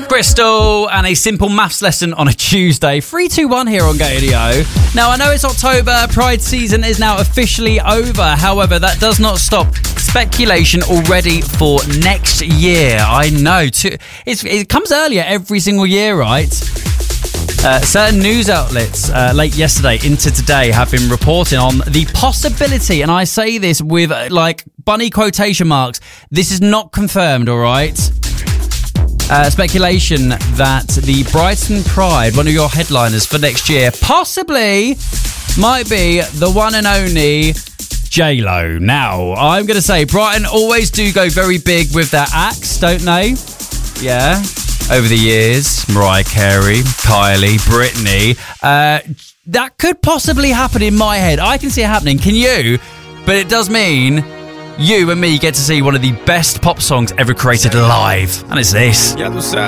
Bristol and a simple maths lesson on a Tuesday. 3-2-1 here on Gadio. Now, I know it's October. Pride season is now officially over. However, that does not stop speculation already for next year. I know. It comes earlier every single year, right? Certain news outlets late yesterday into today have been reporting on the possibility, and I say this with like bunny quotation marks, this is not confirmed, all right? Speculation that the Brighton Pride, one of your headliners for next year, possibly might be the one and only J-Lo. Now, I'm going to say Brighton always do go very big with their acts, don't they? Yeah. Over the years, Mariah Carey, Kylie, Britney. That could possibly happen in my head. I can see it happening. Can you? But it does mean you and me get to see one of the best pop songs ever created live. And it's this. Ya tú sabes.